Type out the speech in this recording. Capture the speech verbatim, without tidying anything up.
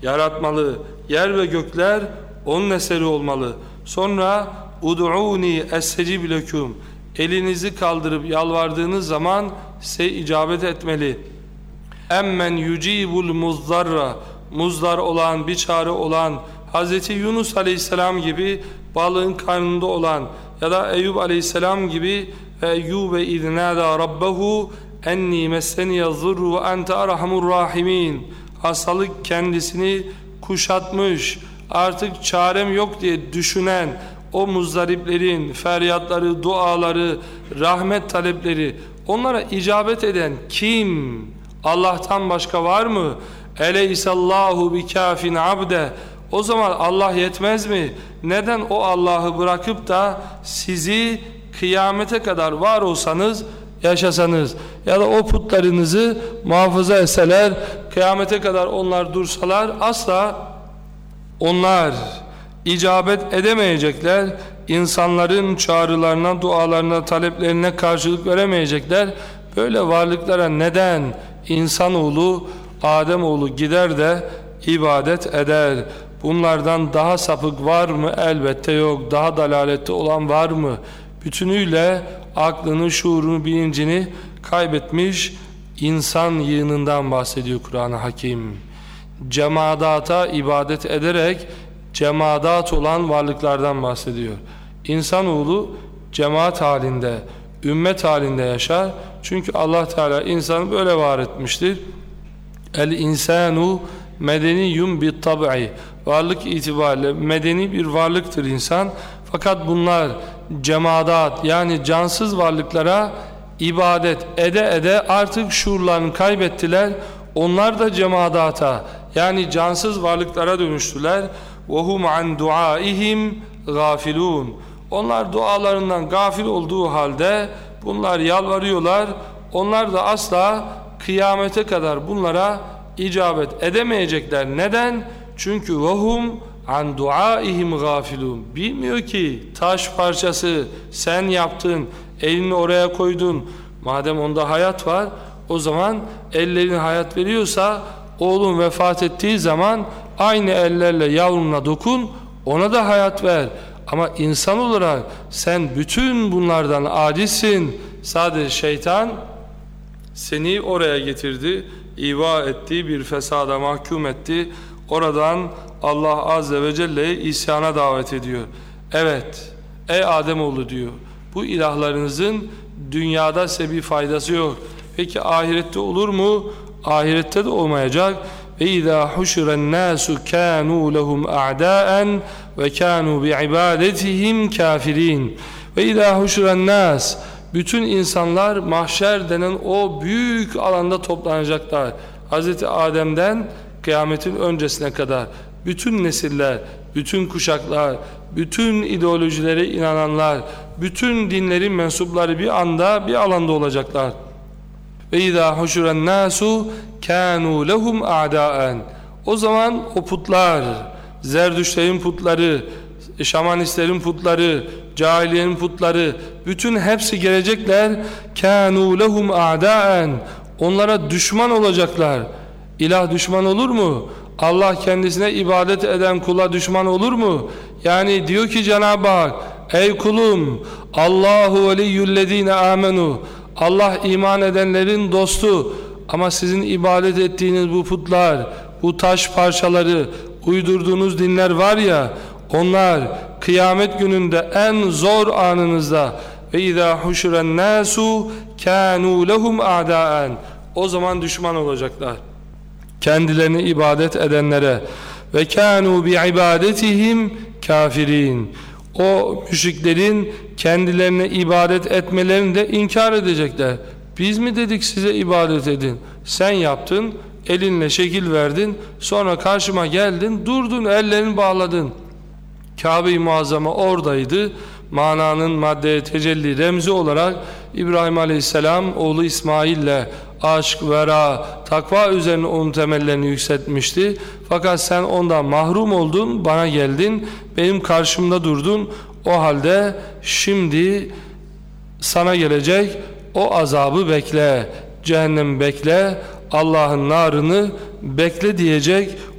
yaratmalı. Yer ve gökler onun eseri olmalı. Sonra ud'uni estecib leküm, elinizi kaldırıp yalvardığınız zaman size icabet etmeli. Emmen yucibul muzdarra, muzdar olan, bir çare olan Hazreti Yunus Aleyhisselam gibi balığın karnında olan, ya da Eyüp Aleyhisselam gibi ve Eyyube iznâdâ rabbehu enni messeniyez-zurru ve ente erhamur rahimin, hastalık kendisini kuşatmış, artık çarem yok diye düşünen o muzdariplerin feryatları, duaları, rahmet talepleri, onlara icabet eden kim? Allah'tan başka var mı? Eleysallahu bikâfin abde. O zaman Allah yetmez mi? Neden o Allah'ı bırakıp da sizi kıyamete kadar var olsanız, yaşasanız ya da o putlarınızı muhafaza etseler, kıyamete kadar onlar dursalar asla onlar icabet edemeyecekler. İnsanların çağrılarına, dualarına, taleplerine karşılık veremeyecekler. Böyle varlıklara neden insanoğlu, Ademoğlu gider de ibadet eder? Bunlardan daha sapık var mı? Elbette yok. Daha dalalette olan var mı? Bütünüyle aklını, şuurunu, bilincini kaybetmiş insan yığınından bahsediyor Kur'an-ı Hakim. Cemadata ibadet ederek cemaat olan varlıklardan bahsediyor. İnsanoğlu cemaat halinde, ümmet halinde yaşar. Çünkü Allah Teala insanı böyle var etmiştir. El insanu medeniyyum bit tab'i, varlık itibariyle medeni bir varlıktır insan. Fakat bunlar cemaat, yani cansız varlıklara ibadet ede ede artık şuurlarını kaybettiler. Onlar da cemaata, yani cansız varlıklara dönüştüler. وَهُمْ عَنْ دُعَائِهِمْ غَافِلُونَ. Onlar dualarından gafil olduğu halde bunlar yalvarıyorlar. Onlar da asla kıyamete kadar bunlara icabet edemeyecekler. Neden? Çünkü وَهُمْ عَنْ دُعَائِهِمْ غَافِلُونَ. Bilmiyor ki taş parçası sen yaptın, elini oraya koydun. Madem onda hayat var, o zaman ellerin hayat veriyorsa oğlun vefat ettiği zaman aynı ellerle yavruna dokun, ona da hayat ver. Ama insan olarak sen bütün bunlardan acizsin. Sadece şeytan seni oraya getirdi, iva etti, bir fesada mahkum etti. Oradan Allah Azze ve Celle'ye isyana davet ediyor. Evet, ey Ademoğlu diyor, bu ilahlarınızın dünyada size bir faydası yok. Peki ahirette olur mu? Ahirette de olmayacak. Ve izâ huşiren nâsu kânû lehum a'dâen ve kânû bi'ibâdetihim kâfirîn. Ve izâ huşiren nâs, bütün insanlar mahşer denen o büyük alanda toplanacaklar. Hazreti Adem'den kıyametin öncesine kadar bütün nesiller, bütün kuşaklar, bütün ideolojilere inananlar, bütün dinlerin mensupları bir anda bir alanda olacaklar. Ve izâ huşuren nâsu kânû lehum a'dâen. O zaman o putlar, Zerdüştlerin putları, Şamanistlerin putları, cahiliyenin putları, bütün hepsi gelecekler. Kânû lehum a'dâen. Onlara düşman olacaklar. İlah düşman olur mu? Allah kendisine ibadet eden kula düşman olur mu? Yani diyor ki Cenab-ı Hak, ey kulum, Allahu veliyyüllezîne âmenû, Allah iman edenlerin dostu. Ama sizin ibadet ettiğiniz bu putlar, bu taş parçaları, uydurduğunuz dinler var ya, onlar kıyamet gününde en zor anınızda ve izâ huşuren nâsu kânû lehum a'dâen. O zaman düşman olacaklar kendilerine ibadet edenlere. Ve kânû bi'ibâdetihim kâfirîn. O müşriklerin kendilerine ibadet etmelerini de inkar edecekler. Biz mi dedik size ibadet edin? Sen yaptın, elinle şekil verdin, sonra karşıma geldin, durdun, ellerini bağladın. Kabe-i Muazzama oradaydı. Mananın maddeye tecelli remzi olarak İbrahim Aleyhisselam oğlu İsmail'le aşk, vera, takva üzerine onun temellerini yükseltmişti. Fakat sen ondan mahrum oldun, bana geldin, benim karşımda durdun. O halde şimdi sana gelecek o azabı bekle, cehennemi bekle, Allah'ın narını bekle diyecek.